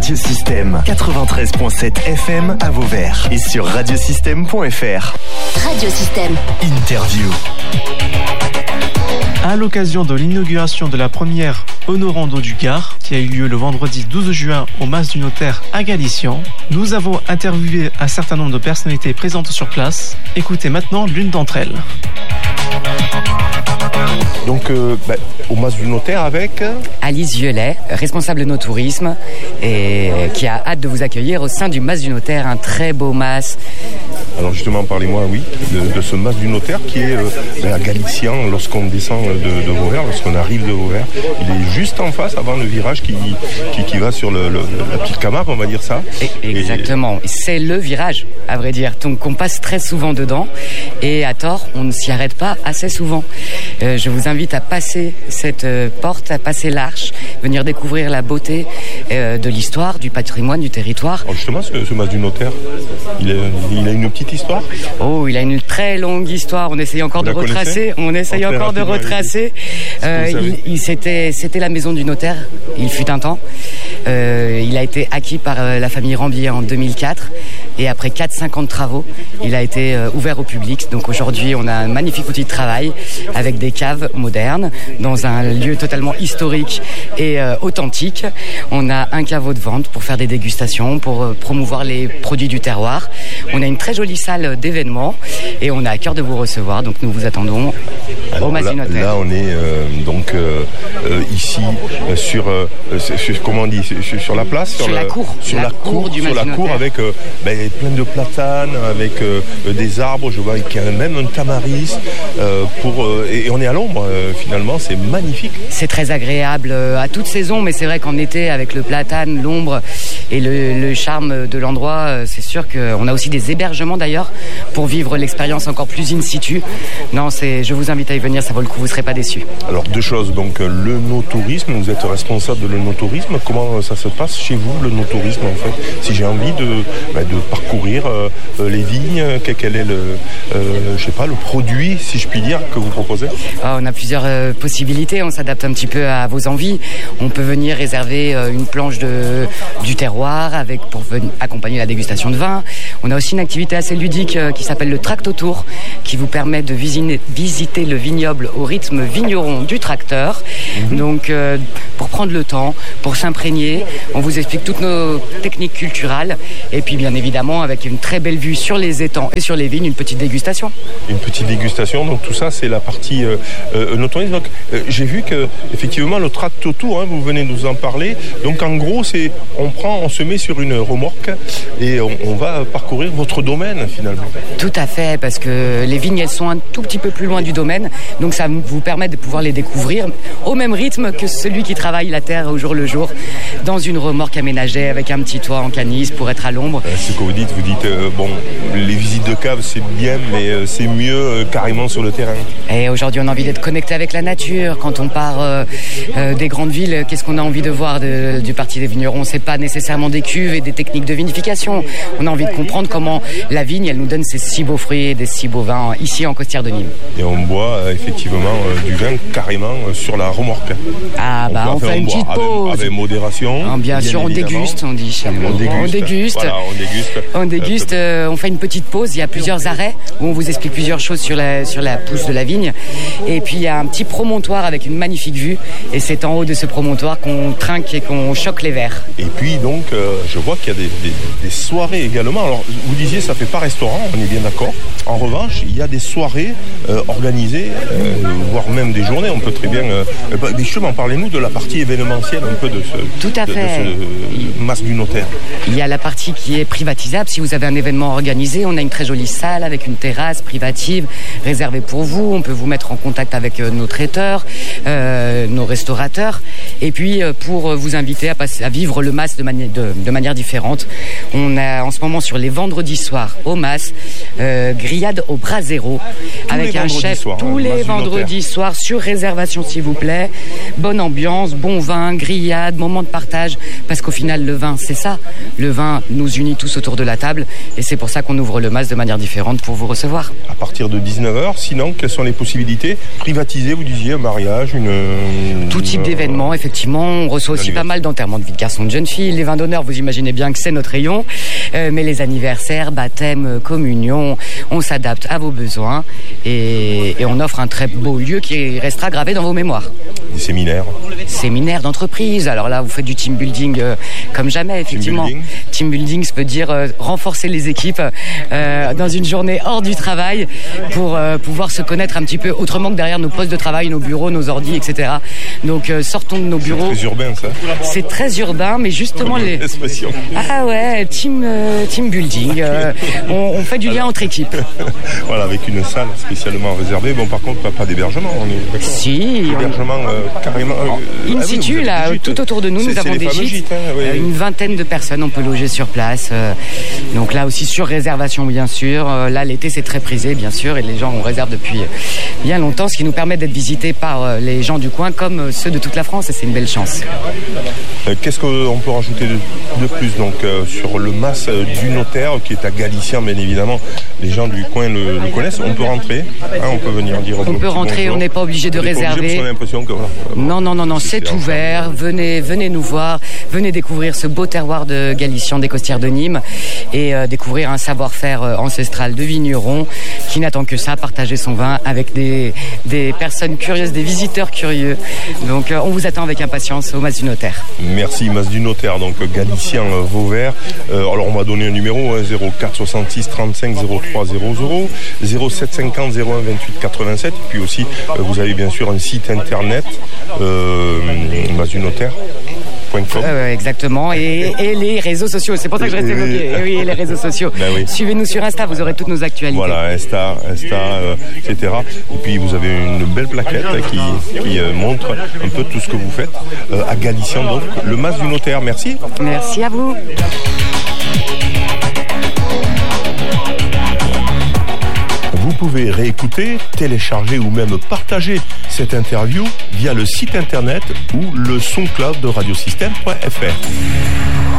Radiosystème 93.7 FM à Vauvert et sur radiosystème.fr. Radiosystème. Interview. À l'occasion de l'inauguration de la première Honorando du Gard, qui a eu lieu le vendredi 12 juin au Mas du Notaire à Galician, nous avons interviewé un certain nombre de personnalités présentes sur place. Écoutez maintenant l'une d'entre elles. Donc, au Mas du Notaire avec Alice Violet, responsable no tourisme, et qui a hâte de vous accueillir au sein du Mas du Notaire, un très beau mas. Alors justement, parlez-moi, de ce Mas du Notaire qui est à Galician, lorsqu'on descend de Vauvert, lorsqu'on arrive de Vauvert. Il est juste en face, avant le virage qui va sur la petite Camargue, on va dire ça. Exactement, c'est le virage, à vrai dire. Donc on passe très souvent dedans, et à tort, on ne s'y arrête pas assez souvent. Je vous invite à passer cette porte, à passer l'arche, venir découvrir la beauté de l'histoire, du patrimoine, du territoire. Alors justement, ce Mas du Notaire, il a une petite histoire ? Oh, il a une très longue histoire. On essaye encore de retracer. C'était la maison du notaire. Il fut un temps. Il a été acquis par la famille Rambier en 2004. Et après 4-5 ans de travaux, il a été ouvert au public. Donc aujourd'hui, on a un magnifique outil de travail avec des caves modernes dans un lieu totalement historique et authentique. On a un caveau de vente pour faire des dégustations, pour promouvoir les produits du terroir. On a une très jolie salle d'événements et on a à cœur de vous recevoir. Donc nous vous attendons au Mas du Notaire. Là, on est ici sur comment on dit, sur la place, sur la cour, sur la cour du Mas du Notaire, avec plein de platanes, avec des arbres. Je vois qu'il y a même un tamaris et on est à l'ombre. Finalement, c'est magnifique. C'est très agréable à toute saison, mais c'est vrai qu'en été, avec le platane, l'ombre et le charme de l'endroit, c'est sûr qu'on a aussi des hébergements d'ailleurs pour vivre l'expérience encore plus in situ. Non, je vous invite à y venir, ça vaut le coup, vous ne serez pas déçus. Alors, deux choses. Donc, le no-tourisme, vous êtes responsable de le no-tourisme. Comment ça se passe chez vous, le no-tourisme, en fait ? Si j'ai envie de parcourir les vignes, quel est le produit, si je puis dire, que vous proposez ? On a plusieurs possibilités, on s'adapte un petit peu à vos envies. On peut venir réserver une planche du terroir pour accompagner la dégustation de vin. On a aussi une activité assez ludique qui s'appelle le Tractotour, qui vous permet de visiter le vignoble au rythme vigneron du tracteur. Donc pour prendre le temps, pour s'imprégner, on vous explique toutes nos techniques culturelles et puis bien évidemment avec une très belle vue sur les étangs et sur les vignes, une petite dégustation. Une petite dégustation, donc tout ça c'est la partie no-tourisme. Donc j'ai vu que effectivement le Tractotour, vous venez de nous en parler. Donc en gros on se met sur une remorque et on va parcourir votre domaine finalement. Tout à fait, parce que les vignes elles sont un tout petit peu plus loin du domaine, donc ça vous permet de pouvoir les découvrir au même rythme que celui qui travaille la terre au jour le jour dans une remorque aménagée avec un petit toit en canisse pour être à l'ombre. C'est ce que vous dites les visites de cave c'est bien, mais c'est mieux carrément sur le terrain. Et aujourd'hui on a envie d'être connecté avec la nature. Quand on part des grandes villes, qu'est-ce qu'on a envie de voir du Parti des vignerons ? C'est pas nécessairement des cuves et des techniques de vinification. On a envie de comprendre comment la vigne elle nous donne ces si beaux fruits et des si beaux vins ici en Costières de Nîmes. Et on boit effectivement du vin carrément sur la remorque. On fait une petite pause. Avec modération. Bien sûr, on déguste, on dit chez nous. On déguste. Voilà, on déguste. On fait une petite pause. Il y a plusieurs arrêts où on vous explique plusieurs choses sur la pousse de la vigne. Et puis il y a un petit promontoire avec une magnifique vue. Et c'est en haut de ce promontoire qu'on trinque et qu'on choque les verres. Et puis donc, je vois qu'il y a des soirées également. Alors, vous disiez, ça fait pas restaurant, on est bien d'accord. En revanche, il y a des soirées organisées, voire même des journées. On peut très bien... justement, parlez-nous de la partie événementielle un peu de ce Mas du Notaire. Il y a la partie qui est privatisable. Si vous avez un événement organisé, on a une très jolie salle avec une terrasse privative réservée pour vous. On peut vous mettre en contact avec nos traiteurs, nos restaurateurs. Et puis, pour vous inviter à vivre le Mas de manière différente, on a en ce moment sur les vendredis soirs au Mas, grillade au brasero avec un chef tous les vendredis soirs sur réservation s'il vous plaît. Bonne ambiance, bon vin, grillade, moment de partage, parce qu'au final le vin c'est ça. Le vin nous unit tous autour de la table et c'est pour ça qu'on ouvre le Mas de manière différente pour vous recevoir. À partir de 19h, sinon quelles sont les possibilités ? Privatiser, vous disiez, un mariage, tout type d'événement, effectivement. On reçoit aussi pas mal d'enterrements de vie de garçons, de jeunes filles, les vins d'honneur. d'honneur, vous imaginez bien que c'est notre rayon. Mais les anniversaires, baptêmes, communion, on s'adapte à vos besoins et on offre un très beau lieu qui restera gravé dans vos mémoires. Des séminaires. Séminaires d'entreprise. Alors là, vous faites du team building comme jamais, effectivement. Team building, ça peut dire renforcer les équipes dans une journée hors du travail pour pouvoir se connaître un petit peu autrement que derrière nos postes de travail, nos bureaux, nos ordis, etc. Donc sortons de nos bureaux. C'est très urbain, ça. C'est très urbain, mais justement les. Expression. Ah ouais, team building. On fait du lien entre équipes. Voilà, avec une salle spécialement réservée. Bon, par contre, pas d'hébergement. Si. Hébergement carrément. In situ, là, tout autour de nous, nous avons des gîtes. Oui. Une vingtaine de personnes, on peut loger sur place. Donc là aussi sur réservation, bien sûr. Là, l'été, c'est très prisé, bien sûr, et les gens on réserve depuis bien longtemps, ce qui nous permet d'être visités par les gens du coin comme ceux de toute la France, et c'est une belle chance. Qu'est-ce qu'on peut rajouter de plus donc sur le mas du notaire qui est à Galician, bien évidemment, les gens du coin le connaissent. On peut rentrer, on peut venir dire. On peut rentrer, bonjour. On n'est pas obligé de réserver. On a l'impression que non, c'est ouvert. Venez nous voir, venez découvrir ce beau terroir de Galician, des Costières de Nîmes, et découvrir un savoir-faire ancestral de vigneron qui n'attend que ça, partager son vin avec des personnes curieuses, des visiteurs curieux. Donc on vous attend avec impatience au Mas du Notaire. Merci, Mas du Notaire, donc Galician Vauvert. Alors on va donner un numéro, 04 66 35 03 00, 07 50 01 28 87. Et puis aussi, vous avez bien sûr un site internet, masdunotaire.com. Exactement, et les réseaux sociaux, c'est pour ça que je restais bloqué. Oui, les réseaux sociaux. Oui. Suivez-nous sur Insta, vous aurez toutes nos actualités. Voilà, Insta, etc. Et puis vous avez une belle plaquette qui montre un peu tout ce que vous faites à Galician, donc le Mas du Notaire. Merci. Merci à vous. Vous pouvez réécouter, télécharger ou même partager cette interview via le site internet ou le SoundCloud de radiosystème.fr.